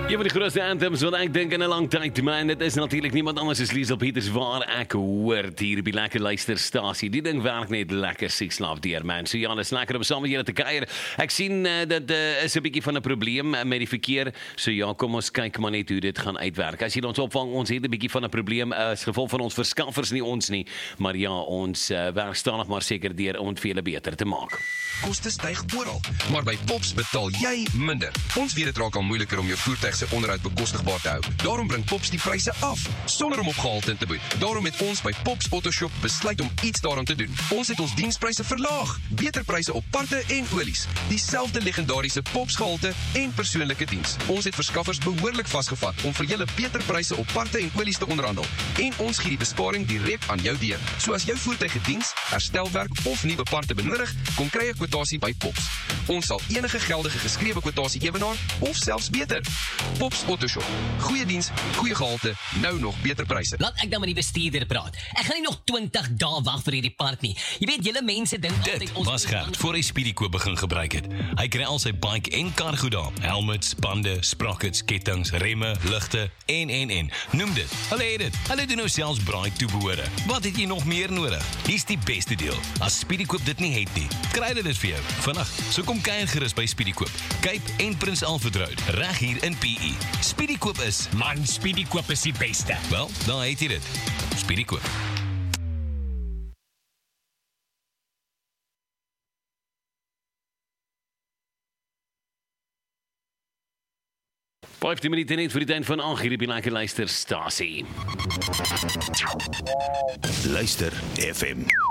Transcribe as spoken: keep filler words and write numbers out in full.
Een van die grootste anthems wat ek dink in 'n lang tyd, man, dit is natuurlik niemand anders as Liesel Pieters waar ek hoort hier by Lekker Luisterstasie. Die ding werk net lekker siek slaap deur, man. So ja, dit is lekker om saam met julle te kuier. Ek sien uh, dat uh, is 'n bietjie van 'n probleem uh, met die verkeer. So ja, kom ons kyk maar net hoe dit gaan uitwerk. As jy ons opvang, ons het 'n bietjie van 'n probleem uh, as gevolg van ons verskaffers, nie ons nie. Maar ja, ons uh, werk stadig maar seker deur om dit vir julle beter te maak. Koste styg oral, maar by Pops betaal jy minder. Ons weet dit raak al moeiliker om jou voertuig se onderhoud bekostigbaar te hou. Daarom bring Pops die pryse af, sonder om op gehalte te boet. Daarom het ons by Pops Autoshop besluit om iets daaraan te doen. Ons het ons dienspryse verlaag, beter pryse op parte en olies, dieselfde legendariese Pops gehalte en persoonlike diens. Ons het verskaffers behoorlik vasgevat om vir julle beter pryse op parte en olies te onderhandel. En ons gee die besparing direk aan jou deur. So as jou voertuig gediens, herstelwerk of nuwe parte benodig, kom kry 'n kwotasie by Pops. Ons sal enige geldige geskrewe kwotasie ewenaar of selfs beter. Pops Autoshop. Goeie diens, goeie gehalte, nou nog beter pryse. Laat ek dan met die bestuurder praat. Ek gaan nie nog twintig dae wag vir hierdie part nie. Jy weet, julle mense dink altyd Dit was Gert voor hy Speedykoop begin gebruik het. Hy kry al sy bike en kar goed daar. Helmets, bande, sprockets, kettings, remme, ligte en en en. Noem dit. Hulle het dit. Hulle doen nou selfs braai toebehore. Wat het jy nog meer nodig? Hier's die beste deel. As Speedykoop dit nie het nie, kry hulle dit vir jou vandag. So kom kuier gerus by Speedykoop. Cape en Prins Alfred Road, reg hier in P E. Speedykoop is, Man, Speedykoop is die beste. wel, dan het jy dit. Speedykoop. vyftien minute net vir die tyd van ag hier by Lekker Luisterstasie. Luister F M.